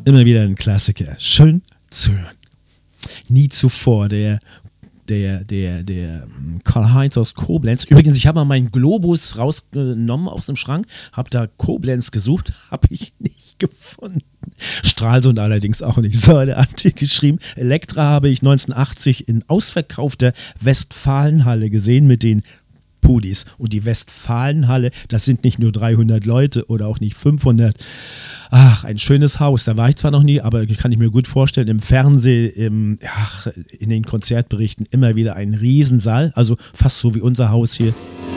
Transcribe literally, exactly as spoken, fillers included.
Immer wieder ein Klassiker. Schön zu hören. Nie zuvor der der der der Karl-Heinz aus Koblenz. Übrigens, ich habe mal meinen Globus rausgenommen aus dem Schrank, habe da Koblenz gesucht, habe ich nicht gefunden. Stralsund allerdings auch nicht. So, der Antje geschrieben, Elektra habe ich neunzehnhundertachtzig in ausverkaufter Westfalenhalle gesehen mit den Pudis. Und die Westfalenhalle, das sind nicht nur dreihundert Leute oder auch nicht fünfhundert. Ach, ein schönes Haus. Da war ich zwar noch nie, aber kann ich mir gut vorstellen, im Fernsehen, im, ach, in den Konzertberichten immer wieder ein Riesensaal. Also fast so wie unser Haus hier.